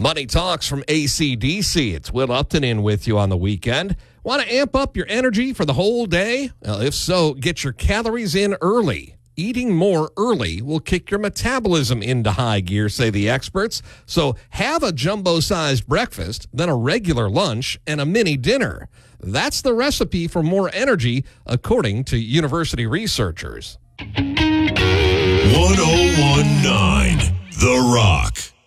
Money Talks from AC/DC. It's Will Upton in with you on the weekend. Want to amp up your energy for the whole day? Well, if so, get your calories in early. Eating more early will kick your metabolism into high gear, say the experts. So have a jumbo-sized breakfast, then a regular lunch, and a mini dinner. That's the recipe for more energy, according to university researchers. 1019 The Rock.